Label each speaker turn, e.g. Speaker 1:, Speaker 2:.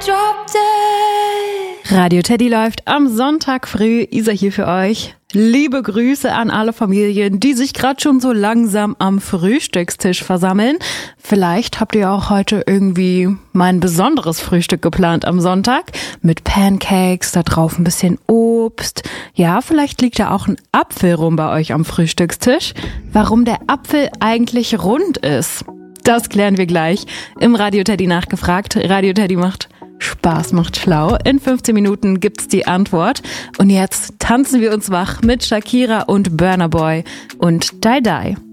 Speaker 1: Radio Teddy läuft am Sonntag früh. Isa hier für euch. Liebe Grüße an alle Familien, die sich gerade schon so langsam am Frühstückstisch versammeln. Vielleicht habt ihr auch heute irgendwie mein besonderes Frühstück geplant am Sonntag. Mit Pancakes, da drauf ein bisschen Obst. Ja, vielleicht liegt da auch ein Apfel rum bei euch am Frühstückstisch. Warum der Apfel eigentlich rund ist, das klären wir gleich. Im Radio Teddy nachgefragt. Radio Teddy macht Spaß, macht schlau. In 15 Minuten gibt's die Antwort. Und jetzt tanzen wir uns wach mit Shakira und Burna Boy und Die Die.